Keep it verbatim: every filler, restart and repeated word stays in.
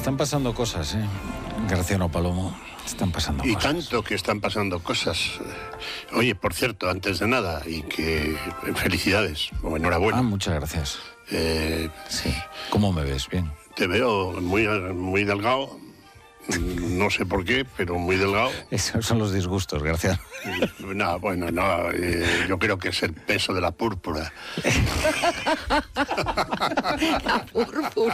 están pasando cosas, ¿eh? Graciano Palomo, están pasando y cosas. Y tanto que están pasando cosas. Oye, por cierto, antes de nada, y que felicidades, o enhorabuena. Ah, muchas gracias. Eh, sí. ¿Cómo me ves? Bien. Te veo muy, muy delgado. No sé por qué, pero muy delgado. Esos son los disgustos, Graciano. No, bueno, no, eh, yo creo que es el peso de la púrpura. La púrpura.